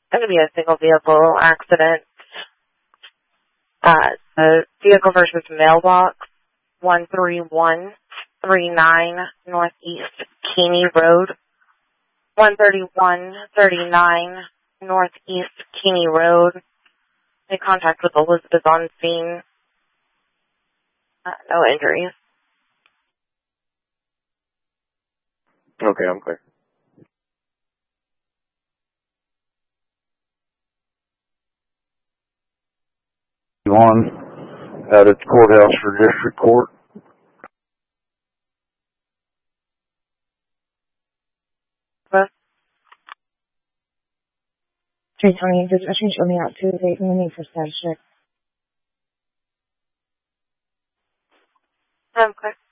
going to be a single vehicle accident. The vehicle versus mailbox, 13139 Northeast Keeney Road. 13139 Northeast Keeney Road. Made contact with Elizabeth on scene. No injuries. Okay, I'm clear. On out at the courthouse for district court. What? Tony, dispatching showed me out to the date and the need for status check. Okay.